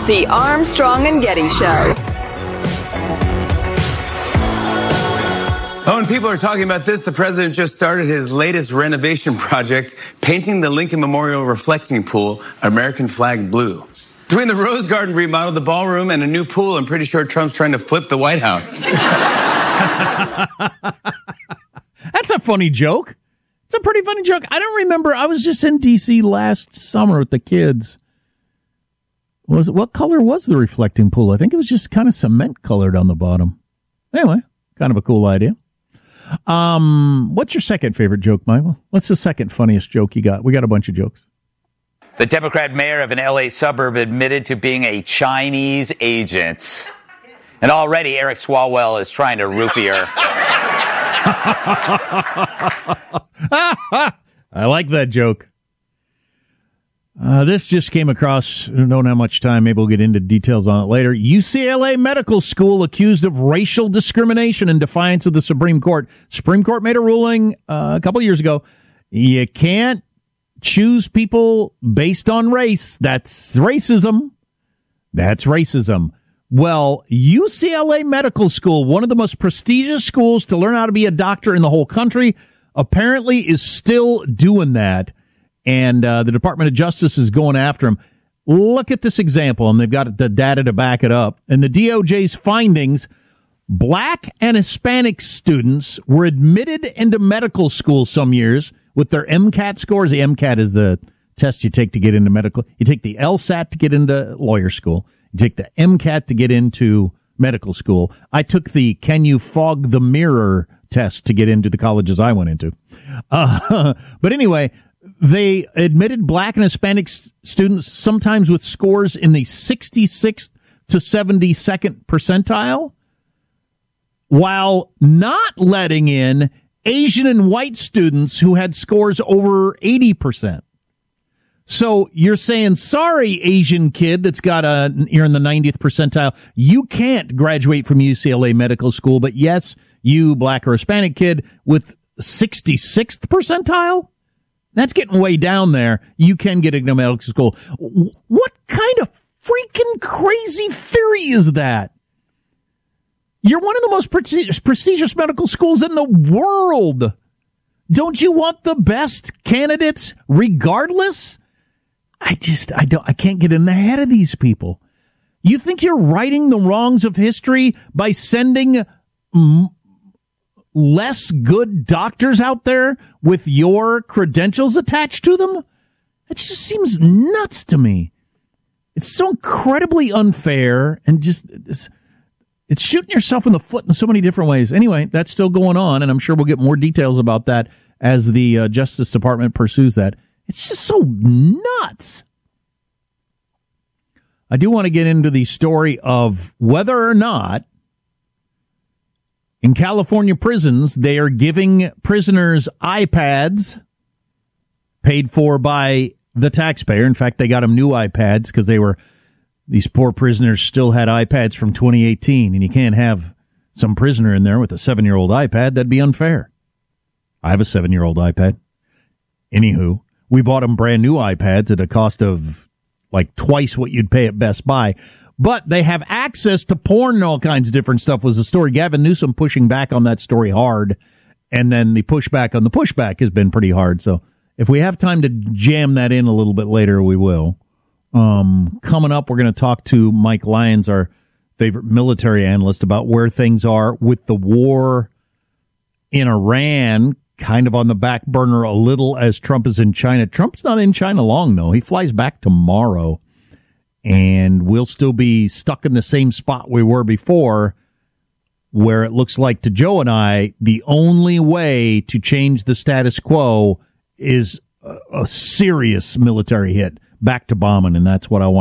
The Armstrong and Getty Show. Oh, and people are talking about this. The president just started his latest renovation project, painting the Lincoln Memorial reflecting pool American flag blue. Between the Rose Garden remodel, the ballroom, and a new pool, I'm pretty sure Trump's trying to flip the White House. That's a funny joke. It's a pretty funny joke. I don't remember. I was just in D.C. last summer with the kids. What color was the reflecting pool? I think it was just kind of cement colored on the bottom. Anyway, kind of a cool idea. What's your second favorite joke, Michael? What's the second funniest joke you got? We got a bunch of jokes. The Democrat mayor of an L.A. suburb admitted to being a Chinese agent. And already Eric Swalwell is trying to roofie her. I like that joke. This just came across. Don't have much time. Maybe we'll get into details on it later. UCLA Medical School accused of racial discrimination in defiance of the Supreme Court. Supreme Court made a ruling a couple years ago. You can't choose people based on race. That's racism. That's racism. Well, UCLA Medical School, one of the most prestigious schools to learn how to be a doctor in the whole country, apparently is still doing that. And the Department of Justice is going after him. Look at this example, and they've got the data to back it up. In the DOJ's findings, black and Hispanic students were admitted into medical school some years with their MCAT scores. The MCAT is the test you take to get into medical. You take the LSAT to get into lawyer school. You take the MCAT to get into medical school. I took the Can You Fog the Mirror test to get into the colleges I went into. But anyway, they admitted black and Hispanic students sometimes with scores in the 66th to 72nd percentile, while not letting in Asian and white students who had scores over 80%. So you're saying, sorry, Asian kid that's you're in the 90th percentile, you can't graduate from UCLA Medical School, but yes, you black or Hispanic kid with 66th percentile? That's getting way down there. You can get into medical school. What kind of freaking crazy theory is that? You're one of the most prestigious medical schools in the world. Don't you want the best candidates regardless? I can't get in the head of these people. You think you're righting the wrongs of history by sending less good doctors out there with your credentials attached to them? It just seems nuts to me. It's so incredibly unfair and just it's shooting yourself in the foot in so many different ways. Anyway, that's still going on, and I'm sure we'll get more details about that as the Justice Department pursues that. It's just so nuts. I do want to get into the story of whether or not in California prisons, they are giving prisoners iPads paid for by the taxpayer. In fact, they got them new iPads because these poor prisoners still had iPads from 2018, and you can't have some prisoner in there with a 7-year-old iPad. That'd be unfair. I have a 7-year-old iPad. Anywho, we bought them brand new iPads at a cost of like twice what you'd pay at Best Buy. But they have access to porn and all kinds of different stuff was the story. Gavin Newsom pushing back on that story hard. And then the pushback on the pushback has been pretty hard. So if we have time to jam that in a little bit later, we will. Coming up, we're going to talk to Mike Lyons, our favorite military analyst, about where things are with the war in Iran, kind of on the back burner a little as Trump is in China. Trump's not in China long, though. He flies back tomorrow. And we'll still be stuck in the same spot we were before, where it looks like to Joe and I, the only way to change the status quo is a serious military hit back to bombing. And that's what I want.